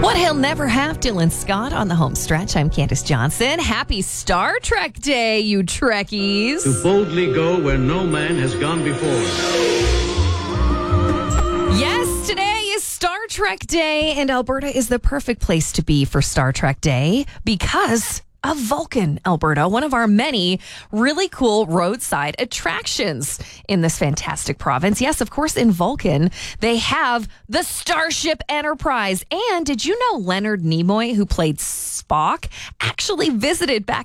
What he'll never have, Dylan Scott on the home stretch. I'm Candace Johnson. Happy Star Trek Day, you Trekkies. To boldly go where no man has gone before. Yes, today is Star Trek Day, and Alberta is the perfect place to be for Star Trek Day because of Vulcan, Alberta, one of our many really cool roadside attractions in this fantastic province. Yes, of course, in Vulcan, they have the Starship Enterprise. And did you know Leonard Nimoy, who played Spock, actually visited back